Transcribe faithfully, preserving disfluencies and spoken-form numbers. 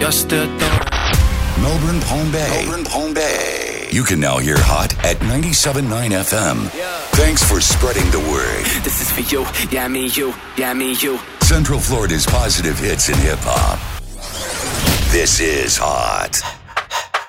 Jag stöter. Melbourne, Palm Bay. Melbourne, Palm Bay. You can now hear Hot at ninety-seven point nine F M. Yeah. Thanks for spreading the word. This is for you, yeah, me, you, yeah, me, you. Central Florida's positive hits in hip-hop. This is Hot.